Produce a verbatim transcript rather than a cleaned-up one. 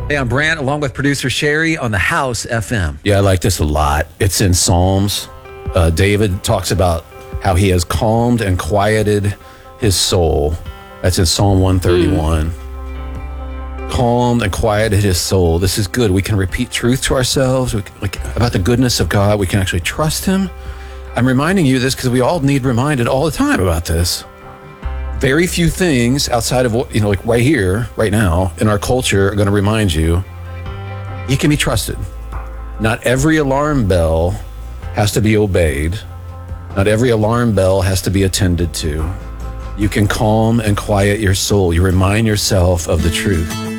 Hey, I'm Brant, along with producer Sherry on the House F M. Yeah, I like this a lot. It's in Psalms. Uh, David talks about how he has calmed and quieted his soul. That's in Psalm one thirty-one. Mm. Calmed and quieted his soul. This is good. We can repeat truth to ourselves we, like, about the goodness of God. We can actually trust him. I'm reminding you this because we all need reminded all the time about this. Very few things outside of what, you know, like right here, right now, in our culture are going to remind you he can be trusted. Not every alarm bell has to be obeyed. Not every alarm bell has to be attended to. You can calm and quiet your soul. You remind yourself of the truth.